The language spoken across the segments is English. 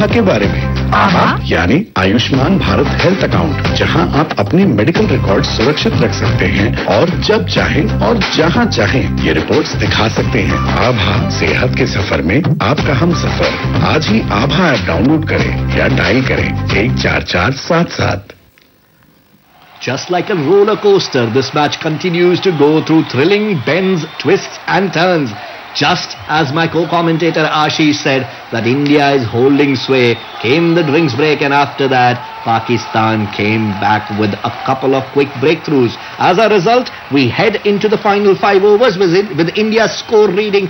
आभा के बारे में। आभा यानी आयुष्मान भारत हेल्थ अकाउंट, जहां आप अपनी मेडिकल रिकॉर्ड सुरक्षित रख सकते हैं और जब चाहें और जहां चाहें ये रिपोर्ट्स दिखा सकते हैं। आभा सेहत के सफर में आपका हम सफर। आज ही आभा ऐप डाउनलोड करें या डायल करें 14477। Just like a roller coaster, this match continues to go through thrilling bends, twists and turns. Just as my co-commentator Ashish said that India is holding sway, came the drinks break, and after that Pakistan came back with a couple of quick breakthroughs. As a result, we head into the final 5 overs with India's score reading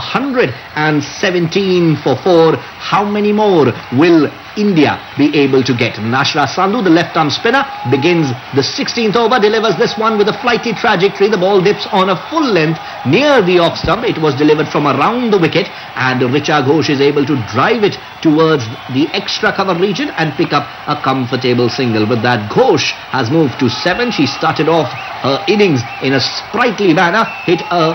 117 for 4. How many more will India be able to get? Nashra Sandhu, the left-arm spinner, begins the 16th over, delivers this one with a flighty trajectory. The ball dips on a full length near the off stump. It was delivered from around the wicket, and Richa Ghosh is able to drive it towards the extra cover region and pick up a comfortable single. With that, Ghosh has moved to 7. She started off her innings in a sprightly manner, hit a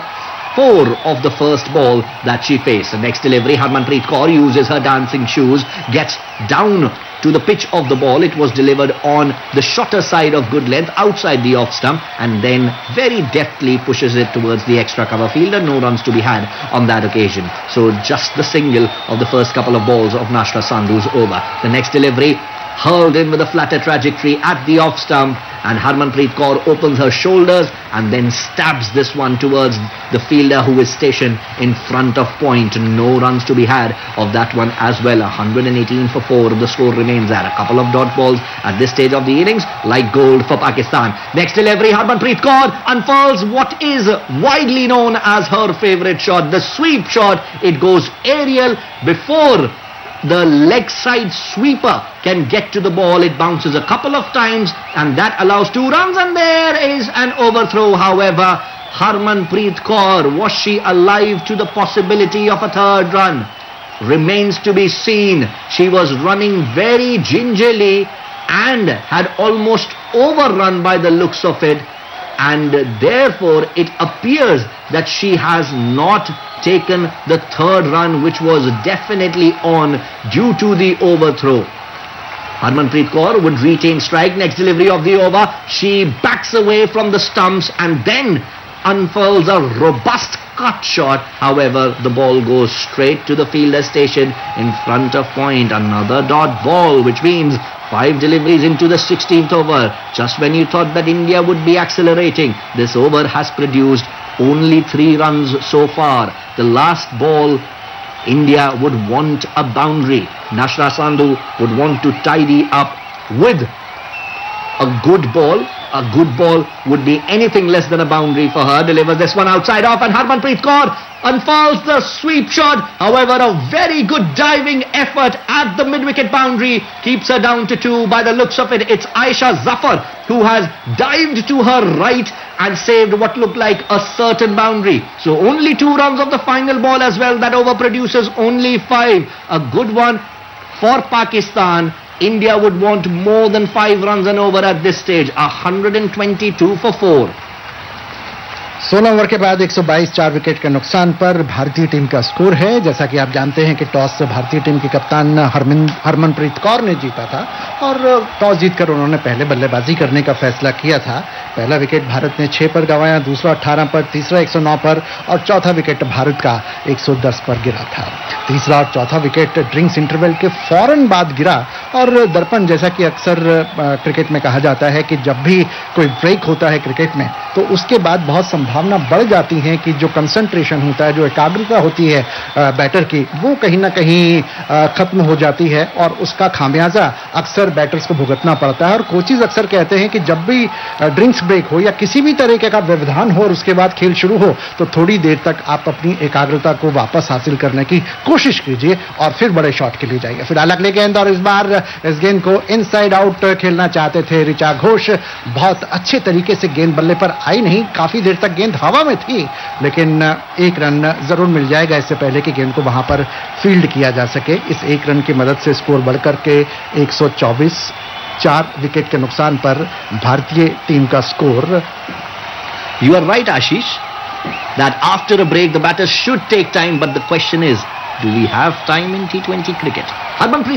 4 of the first ball that she faced. The next delivery, Harmanpreet Kaur uses her dancing shoes, gets down to the pitch of the ball. It was delivered on the shorter side of good length outside the off stump, and then very deftly pushes it towards the extra cover field, and no runs to be had on that occasion. So just the single of the first couple of balls of Nashra Sandhu's over. The next delivery, hurled in with a flatter trajectory at the off stump, and Harmanpreet Kaur opens her shoulders and then stabs this one towards the fielder who is stationed in front of point. No runs to be had of that one as well. 118 for 4 the score remains at. A couple of dot balls at this stage of the innings, like gold for Pakistan. Next delivery, Harmanpreet Kaur unfurls what is widely known as her favourite shot, the sweep shot. It goes aerial before the leg side sweeper can get to the ball. It bounces a couple of times, and that allows 2 runs, and there is an overthrow. However, Harmanpreet Kaur, was she alive to the possibility of a 3rd run? Remains to be seen. She was running very gingerly and had almost overrun by the looks of it, and therefore it appears that she has not taken the 3rd run, which was definitely on due to the overthrow. Harmanpreet Kaur would retain strike. Next delivery of the over, she backs away from the stumps and then unfurls a robust cut shot. However, the ball goes straight to the fielder station in front of point. Another dot ball, which means 5 deliveries into the 16th over. Just when you thought that India would be accelerating, this over has produced only 3 runs so far. The last ball, India would want a boundary. Nashra Sandhu would want to tidy up with a good ball. A good ball would be anything less than a boundary for her. Delivers this one outside off, and Harmanpreet Kaur unfurls the sweep shot. However, a very good diving effort at the mid-wicket boundary keeps her down to 2. By the looks of it, it's Aisha Zafar who has dived to her right and saved what looked like a certain boundary. So only 2 runs of the final ball as well. That over produces only 5. A good one for Pakistan. India would want more than 5 runs and over at this stage. 122 for 4. 16 over के बाद 122 4 wicket के नुकसान पर भारतीय team का score है। जैसा कि आप जानते हैं कि टॉस से भारतीय टीम की कप्तान हरमनप्रीत कौर ने जीता था और टॉस जीतकर उन्होंने पहले बल्लेबाजी करने का फैसला किया था। पहला विकेट भारत ने 6 पर गंवाया, दूसरा 18 पर, तीसरा 109 पर और चौथा विकेट भारत का 110 पर गिरा था। तीसरा और चौथा विकेट ड्रिंक्स इंटरवल के फौरन बाद गिरा और दर्पण, जैसा कि अक्सर क्रिकेट में कहा जाता है कि जब भी कोई ब्रेक होता है क्रिकेट में तो उसके बाद बहुत संभावना बढ़ जाती है कि जो कंसंट्रेशन होता है, जो एकाग्रता होती है बैटर की, वो कहीं ना कहीं खत्म हो जाती है और उसका खामियाजा अक्सर बैटर्स को भुगतना पड़ता है। और कोचेज अक्सर कहते हैं कि जब भी ड्रिंक्स ब्रेक हो या किसी भी तरीके का व्यवधान हो और उसके बाद खेल शुरू हो तो थोड़ी देर तक आप अपनी एकाग्रता को वापस हासिल करने की कोशिश कीजिए और फिर बड़े शॉट के लिए जाइए। फिलहाल अगले गेंद, और इस बार इस गेंद को इनसाइड आउट खेलना चाहते थे ऋचा घोष। बहुत अच्छे तरीके से गेंद बल्ले पर आई नहीं, काफी देर तक गेंद हवा में थी, लेकिन 1 रन जरूर मिल जाएगा इससे पहले कि गेंद को वहां पर फील्ड किया जा सके। इस 1 रन की मदद से स्कोर बढ़कर के 124 4 विकेट के नुकसान पर भारतीय टीम का score. You are right, Ashish, that after a break the batters should take time, but the question is, do we have time in T20 cricket? Harmanpreet